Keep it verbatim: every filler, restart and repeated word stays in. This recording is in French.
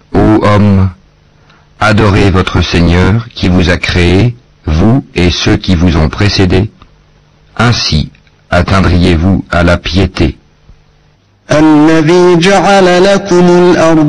Ô hommes, adorez votre Seigneur qui vous a créé, vous et ceux qui vous ont précédés. Ainsi atteindriez-vous à la piété. الذي جعل لكم الأرض